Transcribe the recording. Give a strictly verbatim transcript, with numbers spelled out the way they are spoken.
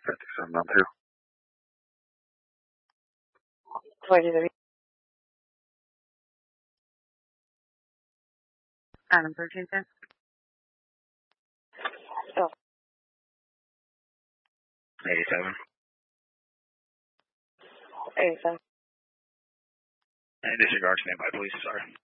fifty-seven on two. twenty-three. Adam thirteen ten. Oh. eighty-seven. eighty-seven. And disregard, stand by, please. Sorry.